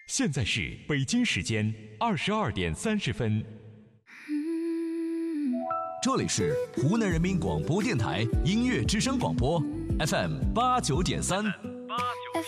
现在是北京时间22:30。 这里是湖南人民广播电台音乐之声广播 FM 89.3。